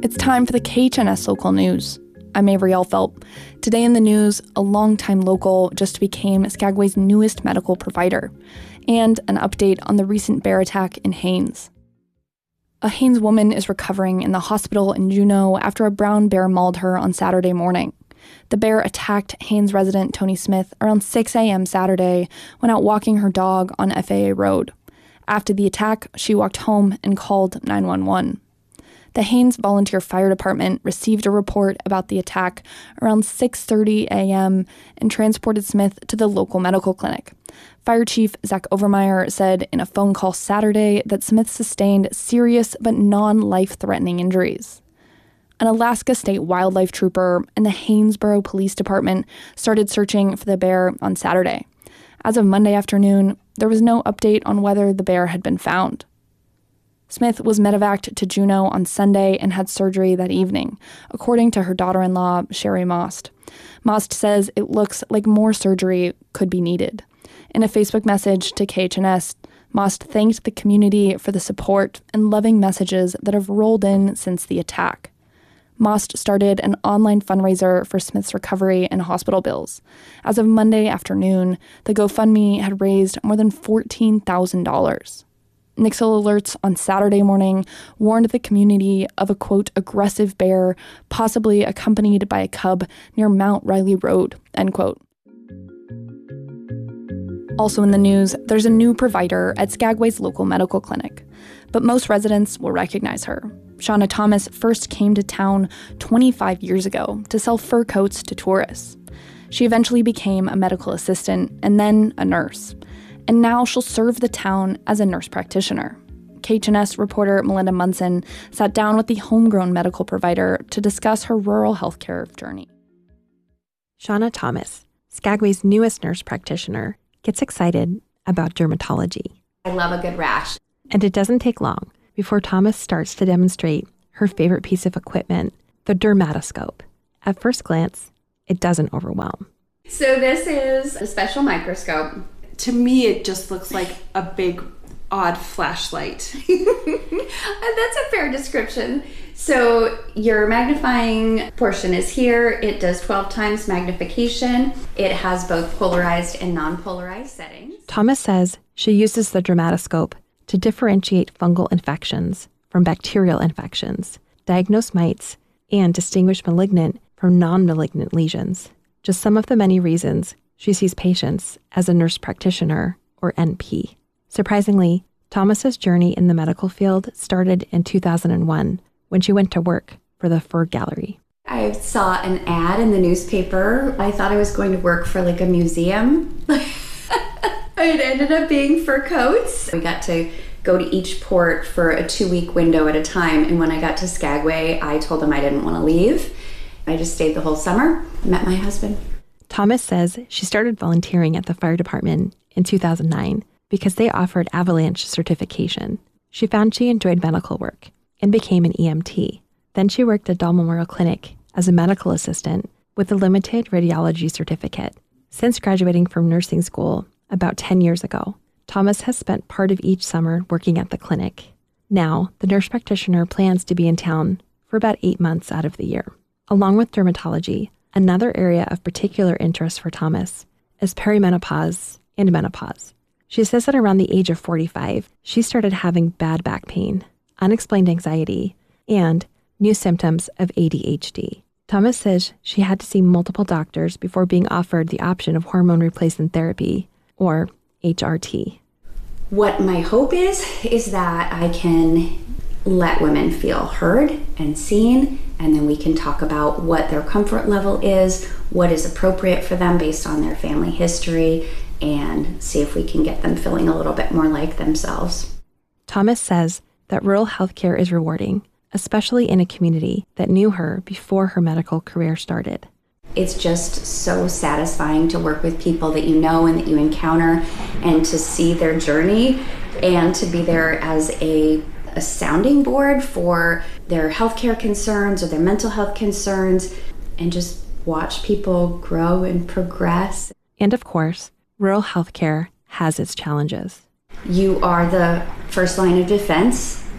It's time for the KHNS local news. I'm Avery Alfelt. Today in the news, a longtime local just became Skagway's newest medical provider, and an update on the recent bear attack in Haines. A Haines woman is recovering in the hospital in Juneau after a brown bear mauled her on Saturday morning. The bear attacked Haines resident Tony Smith around 6 a.m. Saturday when out walking her dog on FAA Road. After the attack, she walked home and called 911. The Haines Volunteer Fire Department received a report about the attack around 6:30 a.m. and transported Smith to the local medical clinic. Fire Chief Zach Overmeyer said in a phone call Saturday that Smith sustained serious but non-life-threatening injuries. An Alaska State Wildlife Trooper and the Haynesboro Police Department started searching for the bear on Saturday. As of Monday afternoon, there was no update on whether the bear had been found. Smith was medevaced to Juneau on Sunday and had surgery that evening, according to her daughter-in-law, Sherry Most. Most says it looks like more surgery could be needed. In a Facebook message to KHNS, Most thanked the community for the support and loving messages that have rolled in since the attack. Most started an online fundraiser for Smith's recovery and hospital bills. As of Monday afternoon, the GoFundMe had raised more than $14,000. Nixle alerts on Saturday morning warned the community of a, quote, aggressive bear, possibly accompanied by a cub near Mount Riley Road, end quote. Also in the news, there's a new provider at Skagway's local medical clinic, but most residents will recognize her. Shauna Thomas first came to town 25 years ago to sell fur coats to tourists. She eventually became a medical assistant and then a nurse. And now she'll serve the town as a nurse practitioner. KHNS reporter Melinda Munson sat down with the homegrown medical provider to discuss her rural healthcare journey. Shauna Thomas, Skagway's newest nurse practitioner, gets excited about dermatology. I love a good rash. And it doesn't take long before Thomas starts to demonstrate her favorite piece of equipment, the dermatoscope. At first glance, it doesn't overwhelm. So this is a special microscope. To me, it just looks like a big, odd flashlight. That's a fair description. So your magnifying portion is here. It does 12 times magnification. It has both polarized and non-polarized settings. Thomas says she uses the dermatoscope to differentiate fungal infections from bacterial infections, diagnose mites, and distinguish malignant from non-malignant lesions. Just some of the many reasons she sees patients as a nurse practitioner, or NP. Surprisingly, Thomas's journey in the medical field started in 2001 when she went to work for the Fur Gallery. I saw an ad in the newspaper. I thought I was going to work for like a museum. It ended up being fur coats. We got to go to each port for a 2-week window at a time. And when I got to Skagway, I told them I didn't want to leave. I just stayed the whole summer, met my husband. Thomas says she started volunteering at the fire department in 2009 because they offered avalanche certification. She found she enjoyed medical work and became an EMT. Then she worked at Dahl Memorial Clinic as a medical assistant with a limited radiology certificate. Since graduating from nursing school about 10 years ago, Thomas has spent part of each summer working at the clinic. Now, the nurse practitioner plans to be in town for about 8 months out of the year. Along with dermatology, another area of particular interest for Thomas is perimenopause and menopause. She says that around the age of 45, she started having bad back pain, unexplained anxiety, and new symptoms of ADHD. Thomas says she had to see multiple doctors before being offered the option of hormone replacement therapy, or HRT. What my hope is that I can let women feel heard and seen, and then we can talk about what their comfort level is, what is appropriate for them based on their family history, and see if we can get them feeling a little bit more like themselves. Thomas says that rural healthcare is rewarding, especially in a community that knew her before her medical career started. It's just so satisfying to work with people that you know and that you encounter, and to see their journey, and to be there as a sounding board for their healthcare concerns or their mental health concerns, and just watch people grow and progress. And of course, rural healthcare has its challenges. You are the first line of defense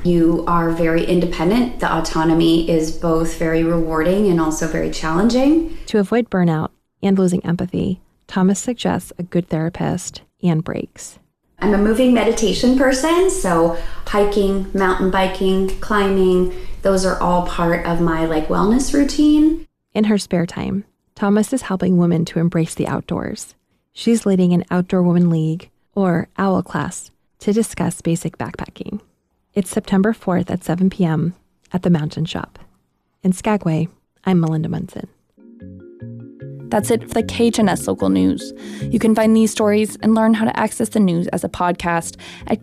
You are very independent. The autonomy is both very rewarding and also very challenging. To avoid burnout and losing empathy, Thomas suggests a good therapist and breaks. I'm a moving meditation person, so hiking, mountain biking, climbing, those are all part of my wellness routine. In her spare time, Thomas is helping women to embrace the outdoors. She's leading an Outdoor Women League, or OWL class, to discuss basic backpacking. It's September 4th at 7 p.m. at the Mountain Shop. In Skagway, I'm Melinda Munson. That's it for the KHNS Local News. You can find these stories and learn how to access the news as a podcast at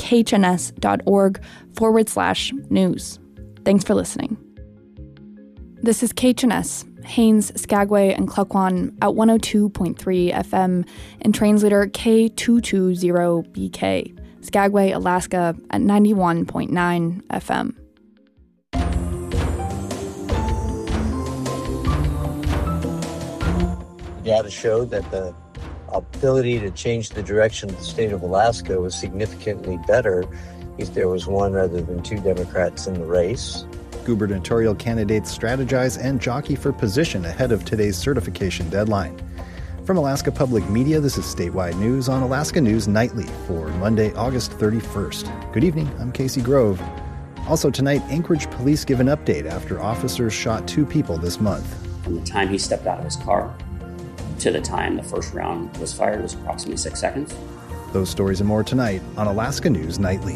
khns.org/news. Thanks for listening. This is KHNS, Haines, Skagway, and Klukwan at 102.3 FM and translator K220BK, Skagway, Alaska at 91.9 FM. Data showed that the ability to change the direction of the state of Alaska was significantly better if there was one rather than two Democrats in the race. Gubernatorial candidates strategize and jockey for position ahead of today's certification deadline. From Alaska Public Media, this is Statewide News on Alaska News Nightly for Monday, August 31st. Good evening, I'm Casey Grove. Also tonight, Anchorage police give an update after officers shot 2 people this month. From the time he stepped out of his car to the time the first round was fired was approximately 6 seconds. Those stories and more tonight on Alaska News Nightly.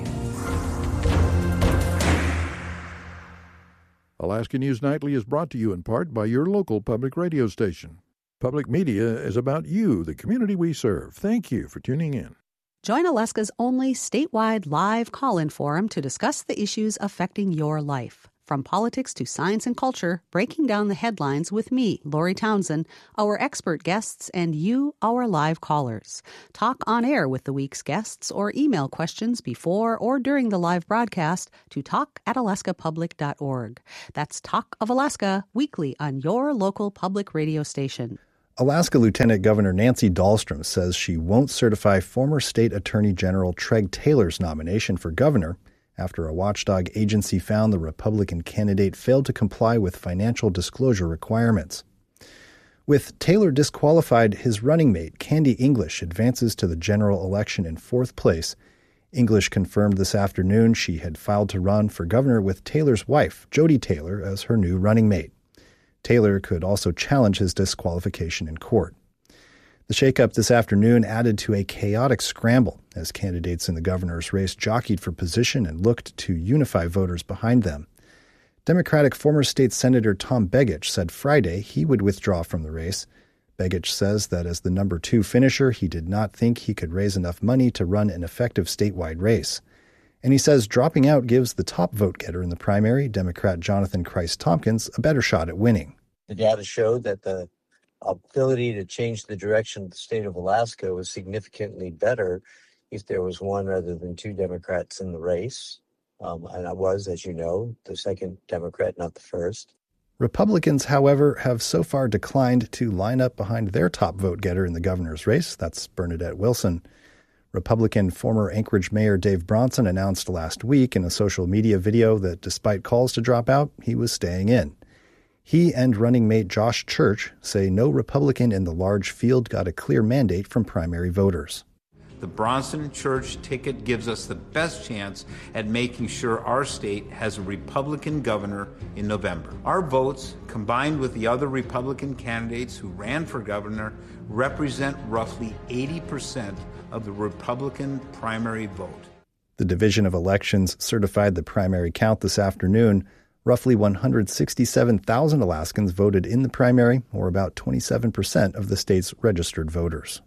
Alaska News Nightly is brought to you in part by your local public radio station. Public media is about you, the community we serve. Thank you for tuning in. Join Alaska's only statewide live call-in forum to discuss the issues affecting your life. From politics to science and culture, breaking down the headlines with me, Lori Townsend, our expert guests, and you, our live callers. Talk on air with the week's guests or email questions before or during the live broadcast to talk@alaskapublic.org. That's Talk of Alaska, weekly on your local public radio station. Alaska Lieutenant Governor Nancy Dahlstrom says she won't certify former State Attorney General Treg Taylor's nomination for governor after a watchdog agency found the Republican candidate failed to comply with financial disclosure requirements. With Taylor disqualified, his running mate, Candy English, advances to the general election in 4th place. English confirmed this afternoon she had filed to run for governor with Taylor's wife, Jody Taylor, as her new running mate. Taylor could also challenge his disqualification in court. The shakeup this afternoon added to a chaotic scramble as candidates in the governor's race jockeyed for position and looked to unify voters behind them. Democratic former state Senator Tom Begich said Friday he would withdraw from the race. Begich says that as the number 2 finisher, he did not think he could raise enough money to run an effective statewide race. And he says dropping out gives the top vote-getter in the primary, Democrat Jonathan Christ-Tompkins, a better shot at winning. The data showed that the ability to change the direction of the state of Alaska was significantly better if there was one rather than two Democrats in the race. And I was, as you know, the second Democrat, not the first. Republicans, however, have so far declined to line up behind their top vote-getter in the governor's race. That's Bernadette Wilson. Republican former Anchorage Mayor Dave Bronson announced last week in a social media video that despite calls to drop out, he was staying in. He and running mate Josh Church say no Republican in the large field got a clear mandate from primary voters. The Bronson and Church ticket gives us the best chance at making sure our state has a Republican governor in November. Our votes, combined with the other Republican candidates who ran for governor, represent roughly 80% of the Republican primary vote. The Division of Elections certified the primary count this afternoon. Roughly 167,000 Alaskans voted in the primary, or about 27% of the state's registered voters.